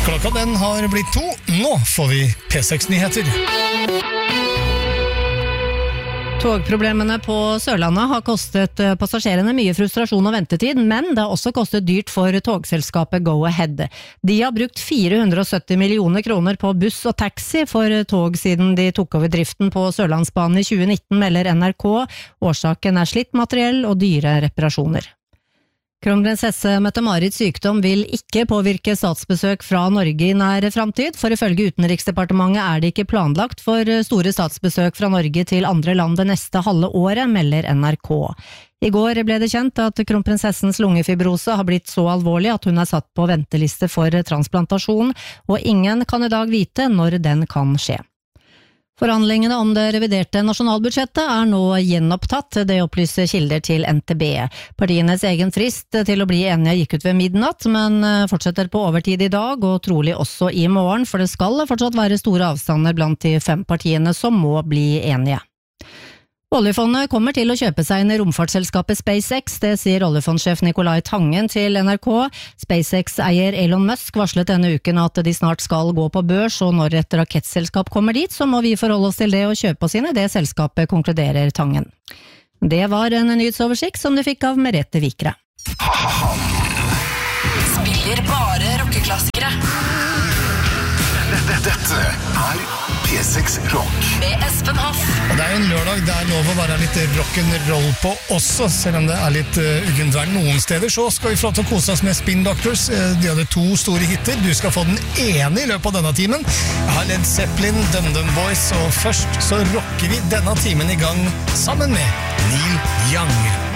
Klokka den har blitt 2. Nå får vi P6-nyheter. Togproblemene på Sørlandet har kostet passasjerene mye frustrasjon og ventetid, men det har også kostet dyrt for togselskapet Go-Ahead. De har brukt 470 millioner kroner på buss og taxi for tog siden de tok over driften på Sørlandsbanen i 2019, melder NRK. Årsaken er slitt materiell og dyre reparasjoner. Kronprinsesse Mette-Marits sykdom vil ikke påvirke statsbesøk fra Norge i nær fremtid, for ifølge Utenriksdepartementet er det ikke planlagt for store statsbesøk fra Norge til andre land det neste halve året, melder NRK. I går ble det kjent at kronprinsessens lungefibrose har blitt så alvorlig at hun er satt på venteliste for transplantasjon, og ingen kan i dag vite når den kan skje. Forhandlingene om det reviderte nasjonalbudsjettet er nå gjenopptatt, det opplyser kilder til NTB. Partienes egen frist til å bli enige gikk ut ved midnatt, men fortsetter på overtid i dag og trolig også i morgen, for det skal fortsatt være store avstander blant de 5 partiene som må bli enige. Oljefondet kommer til å kjøpe seg inn i romfartsselskapet SpaceX, det sier oljefondsjef Nicolai Tangen til NRK. SpaceX-eier Elon Musk varslet denne uken at de snart skal gå på børs, og når et rakettselskap kommer dit, så må vi forholde oss til det og kjøpe oss inn i det selskapet, konkluderer Tangen. Det var en nyhetsoversikt som du fikk av Merete Vikre. Spiller bare rockeklassikere. Dette er P6 Rock med Espen Hoff. Og det er jo en lørdag, det er lov å være litt rock'n'roll på også, selv om det er litt uggent vær noen steder. Så skal vi få til å kose oss med Spin Doctors. De hadde 2 store hitter. Du skal få den ene i løpet av denne timen. Jeg har Led Zeppelin, Dum Boys, og først så rocker vi denne timen i gang sammen med Neil Young.